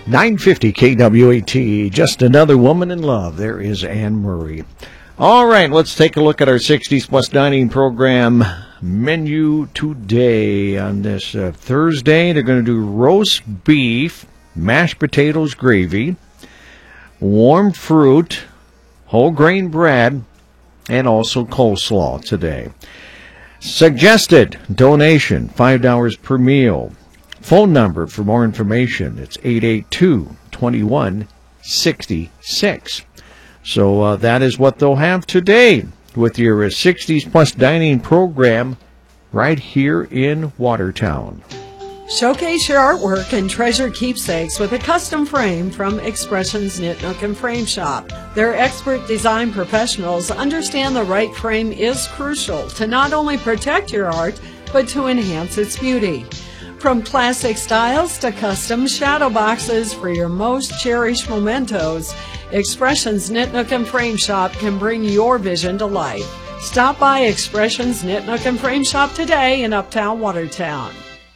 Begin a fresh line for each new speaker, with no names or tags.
950 KWAT, just another woman in love. There is Anne Murray. All right, let's take a look at our 60s Plus Dining program menu today. On this Thursday, they're going to do roast beef, mashed potatoes gravy, warm fruit, whole grain bread, and also coleslaw today. Suggested donation, $5 per meal. Phone number for more information, it's 882-2166. So that is what they'll have today with your 60s Plus Dining program right here in Watertown.
Showcase your artwork and treasure keepsakes with a custom frame from Expressions Knit Nook and Frame Shop. Their expert design professionals understand the right frame is crucial to not only protect your art, but to enhance its beauty. From classic styles to custom shadow boxes for your most cherished mementos, Expressions Knit Nook and Frame Shop can bring your vision to life. Stop by Expressions Knit Nook and Frame Shop today in Uptown Watertown.